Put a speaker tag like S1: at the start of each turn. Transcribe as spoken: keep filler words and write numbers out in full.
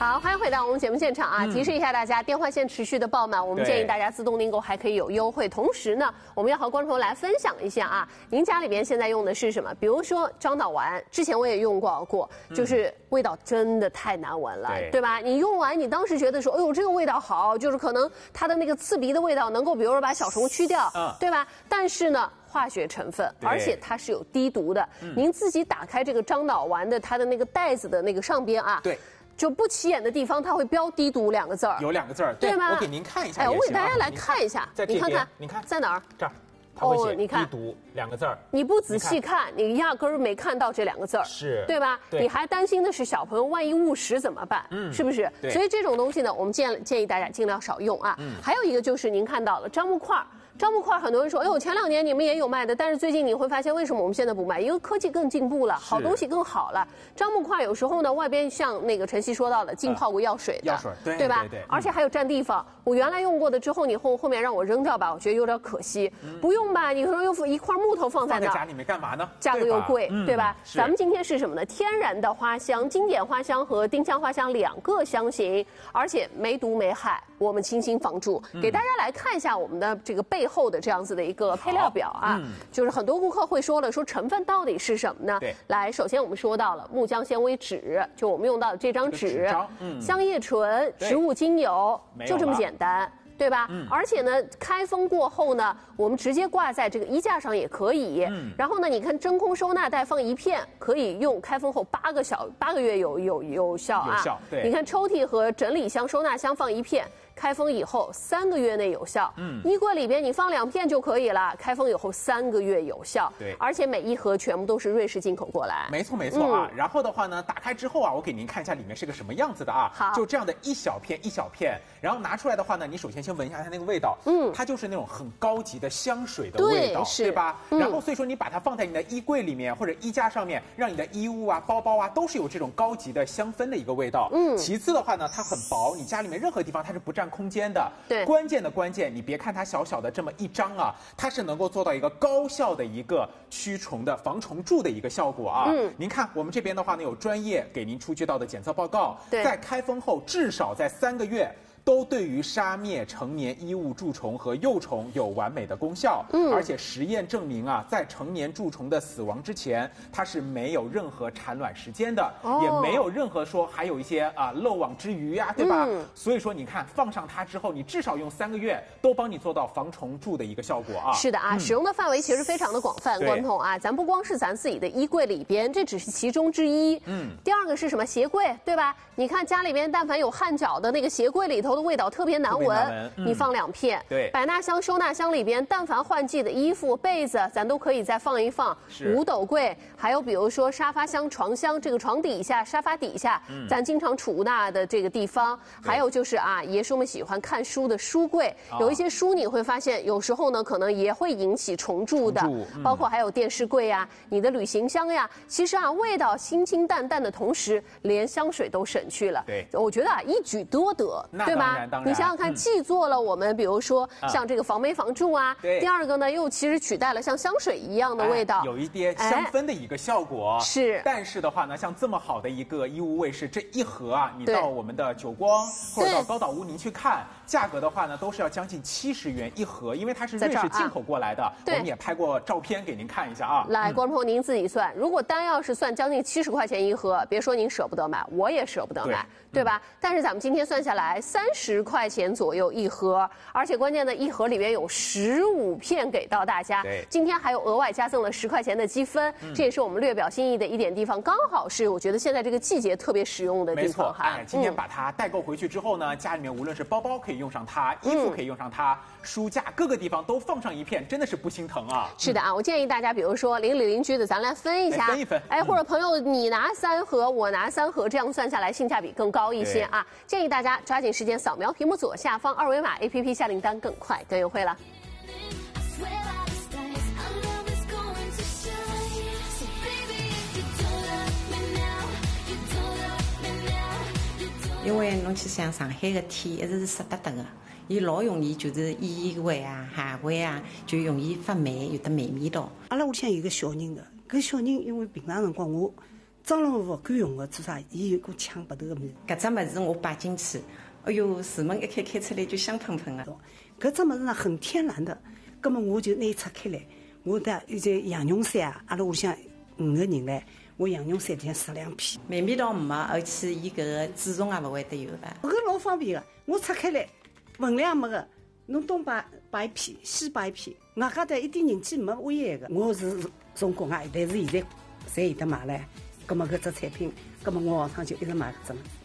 S1: 好，欢迎回到我们节目现场啊！提示一下大家，电话线持续的爆满，我们建议大家自动订购还可以有优惠。同时呢，我们要和观众朋友来分享一下啊，您家里面现在用的是什么？比如说樟脑丸，之前我也用过过，就是味道真的太难闻了，对, 对吧？你用完，你当时觉得说，哎呦，这个味道好，就是可能它的那个刺鼻的味道能够，比如说把小虫去掉，嗯、对吧？但是呢。化学成分，而且它是有低毒的。嗯、您自己打开这个樟脑丸的它的那个袋子的那个上边啊，
S2: 对，
S1: 就不起眼的地方，它会标低毒两个字儿。
S2: 有两个字儿，
S1: 对吗？
S2: 我给您看一下。
S1: 哎，我给大家来
S2: 你
S1: 看一下，
S2: 在
S1: 你看看，
S2: 你看
S1: 在哪儿？
S2: 这儿。它会写
S1: 你看
S2: 低毒两个字儿，
S1: 你不仔细看，你压根儿没看到这两个字儿，
S2: 是，
S1: 对吧？
S2: 对，
S1: 你还担心的是小朋友万一误食怎么办？嗯，是不是？所以这种东西呢，我们建建议大家尽量少用啊。嗯，还有一个就是您看到了樟木块。樟木块，很多人说，哎呦，前两年你们也有卖的，但是最近你会发现，为什么我们现在不卖？因为科技更进步了，好东西更好了。樟木块有时候呢，外边像那个晨曦说到的，浸泡过药水的，
S2: 药水，对
S1: 对吧？
S2: 对对，
S1: 而且还有占地方。我原来用过的之后，你后后面让我扔掉吧，我觉得有点可惜。不用吧？你说又一块木头放在那，
S2: 放在家里面干嘛呢？
S1: 价格又贵，对吧？咱们今天是什么呢？天然的花香，经典花香和丁香花香两个香型，而且没毒没害，我们清新防蛀。给大家来看一下我们的这个背后的这样子的一个配料表啊，嗯、就是很多顾客会说了，说成分到底是什么呢？
S2: 对，
S1: 来，首先我们说到了木浆纤维纸，就我们用到的这张纸，嗯、香叶醇、植物精油，就这么简单。对吧？嗯、而且呢，开封过后呢，我们直接挂在这个衣架上也可以。嗯、然后呢，你看真空收纳袋放一片，可以用开封后八个小八个月有有有效啊。
S2: 有效。对。
S1: 你看抽屉和整理箱、收纳箱放一片。开封以后三个月内有效，嗯，衣柜里边你放两片就可以了。开封以后三个月有效，
S2: 对，
S1: 而且每一盒全部都是瑞士进口过来。
S2: 没错没错啊。嗯、然后的话呢，打开之后啊，我给您看一下里面是个什么样子的啊。
S1: 好，
S2: 就这样的一小片一小片，然后拿出来的话呢，你首先先闻一下它那个味道，嗯，它就是那种很高级的香水的味道， 对, 对吧？嗯、然后所以说你把它放在你的衣柜里面或者衣架上面，让你的衣物啊、包包啊都是有这种高级的香氛的一个味道。嗯，其次的话呢，它很薄，你家里面任何地方它是不占空间的。
S1: 对，
S2: 关键的关键，你别看它小小的这么一张啊，它是能够做到一个高效的一个驱虫的防虫蛀的一个效果啊。嗯，您看我们这边的话呢，有专业给您出具到的检测报告，在开封后至少在三个月。都对于杀灭成年衣物蛀虫和幼虫有完美的功效，嗯，而且实验证明啊，在成年蛀虫的死亡之前，它是没有任何产卵时间的，哦、也没有任何说还有一些啊漏网之鱼啊，对吧？嗯、所以说你看放上它之后，你至少用三个月都帮你做到防虫蛀的一个效果啊。
S1: 是的啊，嗯、使用的范围其实非常的广泛，观众啊，咱不光是咱自己的衣柜里边，这只是其中之一。嗯，第二个是什么？鞋柜，对吧？你看家里边但凡有焊脚的那个鞋柜里头的味道特别难闻，闻嗯、你放两片。
S2: 对，
S1: 百纳箱收纳箱里边，但凡换季的衣服、被子，咱都可以再放一放。五斗柜，还有比如说沙发箱、床箱，这个床底下、沙发底下，嗯、咱经常储纳的这个地方。还有就是啊，爷叔们喜欢看书的书柜，哦、有一些书你会发现，有时候呢可能也会引起虫蛀的，
S2: 虫蛀嗯、
S1: 包括还有电视柜呀、你的旅行箱呀。其实啊，味道清清淡淡的同时，连香水都省去了。
S2: 对，
S1: 我觉得啊，一举多得，对吧？你想想看，既做了我们比如说像这个防霉防蛀啊，
S2: 对。
S1: 第二个呢，又其实取代了像香水一样的味道，
S2: 哎、有一点香氛的一个效果。
S1: 是。
S2: 但是的话呢，像这么好的一个衣物卫士，这一盒啊，你到我们的久光或者到高岛屋您去看，价格的话呢，都是要将近七十元一盒，因为它是瑞士进口过来的。我们也拍过照片给您看一下啊。
S1: 来，观众朋友您自己算，如果单要是算将近七十块钱一盒，别说您舍不得买，我也舍不得买。对吧？但是咱们今天算下来三十块钱左右一盒，而且关键的一盒里面有十五片给到大家。
S2: 对，
S1: 今天还有额外加赠了十块钱的积分，嗯、这也是我们略表心意的一点地方，刚好是我觉得现在这个季节特别实用的地方哈。
S2: 哎，今天把它代购回去之后呢，嗯、家里面无论是包包可以用上它，衣服可以用上它，嗯、书架各个地方都放上一片，真的是不心疼啊。
S1: 是的啊，我建议大家，比如说邻里邻居的，咱来分一下，
S2: 哎、分一分。
S1: 哎，或者朋友你拿三盒，我拿三盒，这样算下来性价比更高一些啊。建议大家抓紧时间扫描屏幕左下方二维码 ，A P P 下订单更快更优惠了。
S3: 因为侬去想上海的天一直是湿哒哒的，伊老容易就是衣柜啊、鞋柜啊，就容易发霉，有的霉味道。
S4: 阿拉屋里向有个小人的，搿小人因为平常辰光我蟑螂勿敢用的做啥？伊有股抢白头的味。
S3: 搿只物事我摆进去，哎哟，厨门一开开出来就香喷喷的。
S4: 搿只物事呢很天然的，葛么我就拿伊拆开来，我带一只羊绒伞啊，阿拉屋里向五个人唻，我羊绒伞里向十两片，
S3: 味味道没，而且伊搿个蛀虫也勿会得有的。
S4: 搿老方便的，我拆开来，分量没个，侬东摆摆一片，西摆一片，外加的一点人气没危害的。我是从国外，但是现在侪有得买唻，葛么搿只产品，葛么我学堂就一直买搿只。